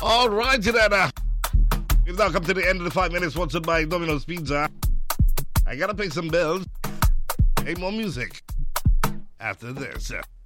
All right, then. We've now come to the end of the 5 minutes sponsored by Domino's Pizza. I gotta pay some bills. Hey, more music after this.